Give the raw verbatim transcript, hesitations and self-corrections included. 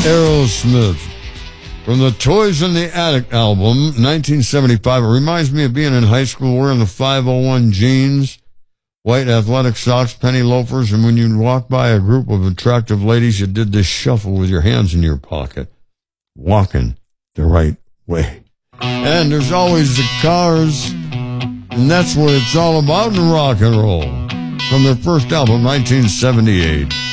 Aerosmith. From the Toys in the Attic album, nineteen seventy-five. It reminds me of being in high school wearing the five oh one jeans, white athletic socks, penny loafers, and when you'd walk by a group of attractive ladies, you did this shuffle with your hands in your pocket, walking the right way. And there's always the Cars, and that's what it's all about in rock and roll. From their first album, nineteen seventy-eight.